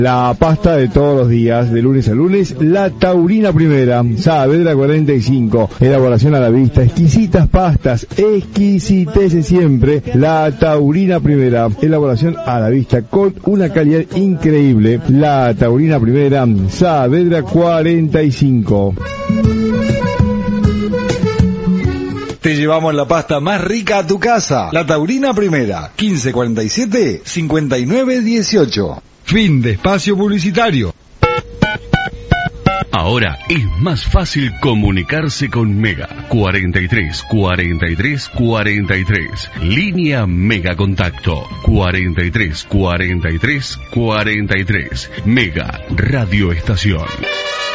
La pasta de todos los días, de lunes a lunes, la Taurina Primera, Saavedra 45, elaboración a la vista, exquisitas pastas, exquisitece siempre, la Taurina Primera, elaboración a la vista con una calidad increíble, la Taurina Primera, Saavedra 45. Te llevamos la pasta más rica a tu casa, la Taurina Primera, 1547-5918. Fin de espacio publicitario. Ahora es más fácil comunicarse con Mega. 43 43 43. Línea Mega Contacto. 43 43 43. Mega Radio Estación.